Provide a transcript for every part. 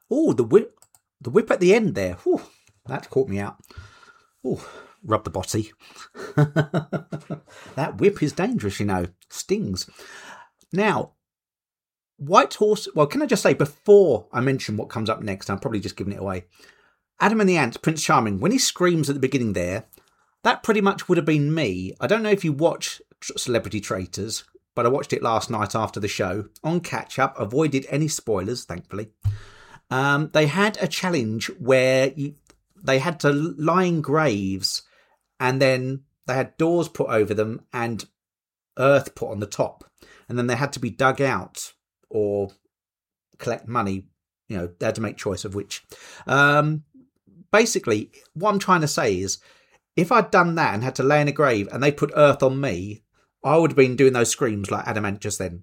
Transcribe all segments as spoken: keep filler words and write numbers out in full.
Oh, the whip, the whip at the end there. Whew, that caught me out. Oh, rub the body. That whip is dangerous, you know. Stings. Now, White Horse... Well, can I just say, before I mention what comes up next, I'm probably just giving it away. Adam and the Ants, Prince Charming, when he screams at the beginning there, that pretty much would have been me. I don't know if you watch Celebrity Traitors, but I watched it last night after the show. On catch-up, avoided any spoilers, thankfully. Um, they had a challenge where you, they had to lie in graves, and then they had doors put over them and earth put on the top. And then they had to be dug out or collect money. You know, they had to make choice of which. Um, basically, what I'm trying to say is, if I'd done that and had to lay in a grave and they put earth on me, I would have been doing those screams like Adamant just then.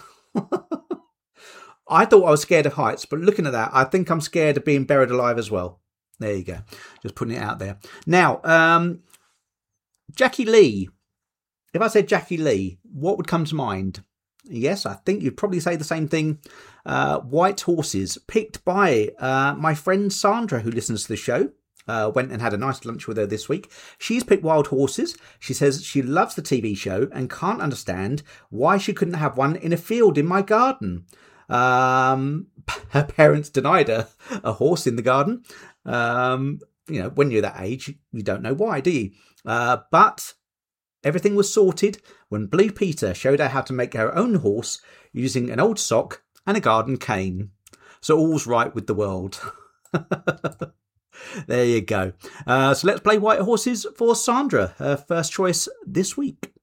I thought I was scared of heights, but looking at that, I think I'm scared of being buried alive as well. There you go. Just putting it out there. Now, um, Jackie Lee. If I said Jackie Lee, what would come to mind? Yes, I think you'd probably say the same thing. Uh, White Horses, picked by uh, my friend Sandra, who listens to the show. Uh, went and had a nice lunch with her this week. She's picked Wild Horses. She says she loves the T V show and can't understand why she couldn't have one in a field in my garden. Um, her parents denied her a horse in the garden. Um, you know, when you're that age, you don't know why, do you? Uh, but everything was sorted when Blue Peter showed her how to make her own horse using an old sock and a garden cane. So all's right with the world. There you go. Uh, so let's play White Horses for Sandra, her first choice this week.